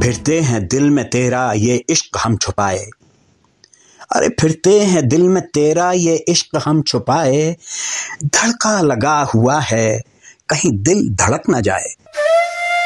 फिरते हैं दिल में तेरा ये इश्क हम छुपाए। अरे फिरते हैं दिल में तेरा ये इश्क हम छुपाए, धड़का लगा हुआ है कहीं दिल धड़क न जाए।